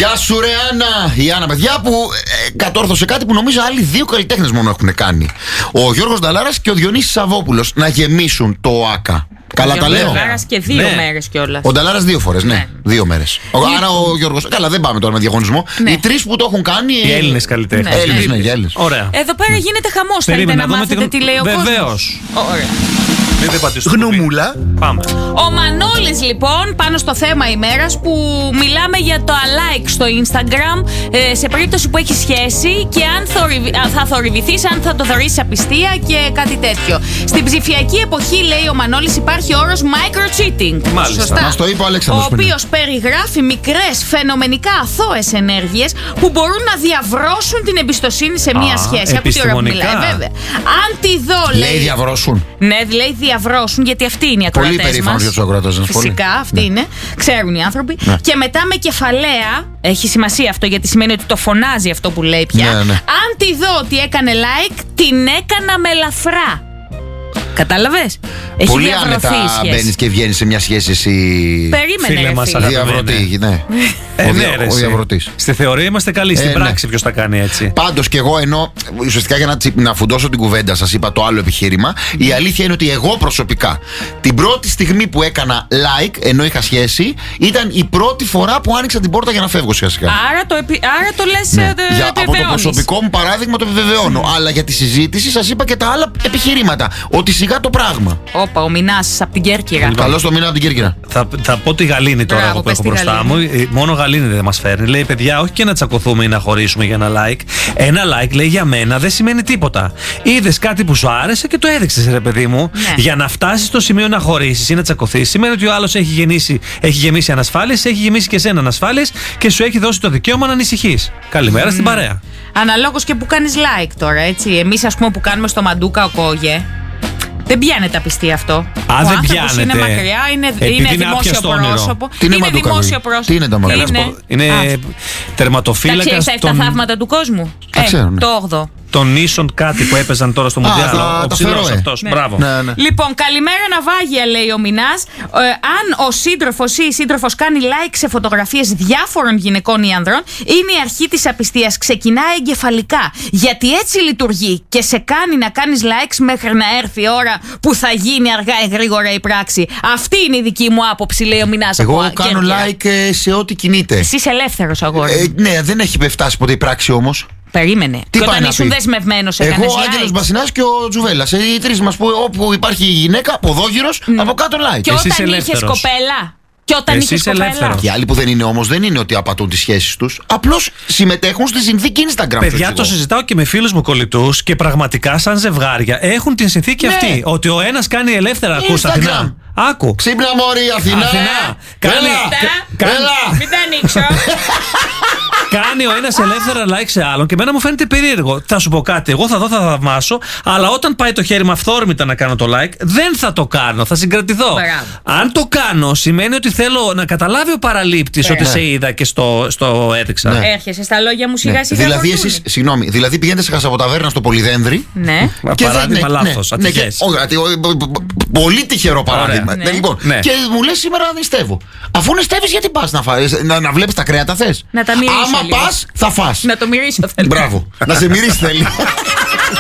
Γεια σου, ρε Άννα! Η Άννα, παιδιά, που κατόρθωσε κάτι που νομίζω άλλοι δύο καλλιτέχνες μόνο έχουν κάνει. Ο Γιώργος Νταλάρας και ο Διονύσης Σαββόπουλος να γεμίσουν το ΟΑΚΑ. Καλά τα λέω. Ο Νταλάρας και 2 μέρες κιόλας. Ο Νταλάρας 2 φορές, ναι. 2 μέρες. Άρα ο Γιώργος. Καλά, δεν πάμε τώρα με διαγωνισμό. Οι 3 που το έχουν κάνει. Οι Έλληνες καλλιτέχνες. Έλληνες, ναι, για Έλληνες. Ωραία. Εδώ πέρα γίνεται χαμός. Θέλετε να μάθετε τι λέει ο κόσμος? Βεβαίως. Ωραία. Γνωμούλα. Πάμε. Ο Μανώλης λοιπόν πάνω στο θέμα ημέρας που μιλάμε για το alike στο Instagram σε περίπτωση που έχει σχέση και αν θα θορυβηθείς, αν θα το θεωρήσεις απιστία και κάτι τέτοιο. Στην ψηφιακή εποχή, λέει ο Μανώλης, υπάρχει όρος micro-cheating. Μάλιστα. Σωστά. Μας το είπε ο Αλέξανδρος. Ο οποίος περιγράφει μικρές φαινομενικά αθώες ενέργειες που μπορούν να διαβρώσουν την εμπιστοσύνη σε μία σχέση. Από τη ώρα που μιλάει, βέβαια. Αν τη δω, λέει διαβρώσουν. Ναι, λέει διαβρώσουν, γιατί αυτοί είναι οι ακροατές μας. Πολύ περήφανος για τους ακροατές μας. Φυσικά, αυτοί είναι. Ξέρουν οι άνθρωποι. Ναι. Και μετά με κεφαλαία, έχει σημασία αυτό γιατί σημαίνει ότι το φωνάζει αυτό που λέει πια. Ναι. Αν τη δω ότι έκανε like, την έκανα με ελαφρά. Κατάλαβες? Έχει Πολύ διαβρωθεί άνετα η σχέση. μπαίνεις και βγαίνεις σε μια σχέση εσύ. Περίμενε, Φίλε ρε μας, φίλε. Διαβρωτή, ναι. Ο διαβρωτής. Στη θεωρία είμαστε καλοί, στην πράξη ποιος τα κάνει έτσι. Πάντως και εγώ, ενώ ουσιαστικά για να φουντώσω την κουβέντα, σας είπα το άλλο επιχείρημα. Η αλήθεια είναι ότι εγώ προσωπικά την πρώτη στιγμή που έκανα like, ενώ είχα σχέση, ήταν η πρώτη φορά που άνοιξα την πόρτα για να φεύγω σιγά-σιγά. Άρα το λες. Από το προσωπικό μου παράδειγμα το επιβεβαιώνω. Αλλά για τη συζήτηση σας είπα και τα άλλα επιχειρήματα. Ότι σιγά το πράγμα. Όπα, ο Μινάς από την Κέρκυρα. Καλώς το μήνα από την Κέρκυρα. Θα πω τη Γαλήνη τώρα, Μπράβο, εγώ που πες έχω τη μπροστά μου. Μόνο Γαλήνη δεν μας φέρνει. Λέει, παιδιά, όχι και να τσακωθούμε ή να χωρίσουμε για ένα like. Ένα like, λέει, για μένα δεν σημαίνει τίποτα. Είδες κάτι που σου άρεσε και το έδειξες, ρε παιδί μου. Ναι. Για να φτάσεις στο σημείο να χωρίσεις ή να τσακωθείς, σημαίνει ότι ο άλλος έχει γεμίσει ανασφάλειες, έχει γεμίσει και εσένα ανασφάλειες και σου έχει δώσει το δικαίωμα να ανησυχείς. Καλημέρα στην παρέα. Αναλόγως και που κάνεις like τώρα, έτσι. Εμείς, ας πούμε, που κάνουμε στο Μαντούκα ο Κόγε. Δεν πιάνεται απιστή αυτό. Α, ο δεν άνθρωπος πιάνεται. είναι μακριά, είναι δημόσιο πρόσωπο. Τι είναι Μαντούκα, δημόσιο πρόσωπο. Τι είναι τα Μαντούκα? Είναι τερματοφύλακας. Τα 7 θαύματα του κόσμου. ξέρω, ναι. Το 8ο. Των νήσων κάτι που έπαιζαν τώρα στο Μουντιάλ. Ο ψηλός αυτός. Ναι. Μπράβο. Ναι. Λοιπόν, καλημέρα ναυάγια, λέει ο Μινάς. Αν ο σύντροφος ή η σύντροφος κάνει like σε φωτογραφίες διάφορων γυναικών ή ανδρών, είναι η αρχή της απιστίας. Ξεκινάει εγκεφαλικά. Γιατί έτσι λειτουργεί και σε κάνει να κάνεις likes μέχρι να έρθει η ώρα που θα γίνει αργά ή γρήγορα η πράξη. Αυτή είναι η δική μου άποψη, λέει ο Μινάς. Εγώ κάνω like σε ό,τι κινείται. Εσύ είσαι ελεύθερος, αγόρι. Ναι, δεν έχει φτάσει ποτέ η πράξη όμως. Περίμενε. Τι και όταν πάει να ήσουν πει? δεσμευμένος έκανες Εγώ, ο Άγγελος like. Μπασινάς και ο Τζουβέλλας. Οι τρεις μας που όπου υπάρχει γυναίκα, ποδόγυρος, από κάτω like. Και Εσύ είσαι όταν είχες ελεύθερος. κοπέλα. Και όταν Εσύ είχες είσαι κοπέλα. ελεύθερος. Και άλλοι που δεν είναι όμως, δεν είναι ότι απατούν τις σχέσεις τους. Απλώς συμμετέχουν στη συνθήκη Instagram. Παιδιά, το συζητάω και με φίλους μου κολλητούς και πραγματικά σαν ζευγάρια έχουν την συνθήκη Ναι. αυτή. Ότι ο ένας κάνει ελεύθερα. Ακούς, Instagram. Αθηνά. Άκου. Ξύπνα μωρή, Αθηνά. Κάνει. Έλα. Μην τα ανοίξω. Κάνει ο ένας ελεύθερα like σε άλλον και εμένα μου φαίνεται περίεργο. Θα σου πω κάτι, εγώ θα δω, θα θαυμάσω, αλλά όταν πάει το χέρι μου αυθόρμητα να κάνω το like, δεν θα το κάνω, θα συγκρατηθώ. Μπράβο. Αν το κάνω, σημαίνει ότι θέλω να καταλάβει ο παραλήπτης ότι σε είδα και στο έδειξα. Ναι. Έρχεσαι στα λόγια μου σιγά σιγά. Δηλαδή, Φορτούνη. εσείς, συγγνώμη, δηλαδή πηγαίνετε σε χασαποταβέρνα στο Πολυδένδρι. Ναι. Παράδειγμα λάθος, ατυχές. Πολύ τυχερό παράδειγμα. Ναι. Λοιπόν, Ναι. και μου λες σήμερα νηστεύω. Αφού νηστεύεις, γιατί πας να βλέπεις τα κρέατα θες? Να τα μυρίσω Άμα λίγο. πας, θα φας. Να το μυρίσω θέλω. Μπράβο. Να σε μυρίσει θέλει.